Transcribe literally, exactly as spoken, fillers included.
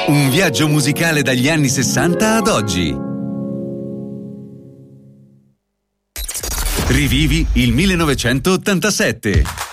Un viaggio musicale dagli anni sessanta ad oggi. Rivivi il millenovecentottantasette.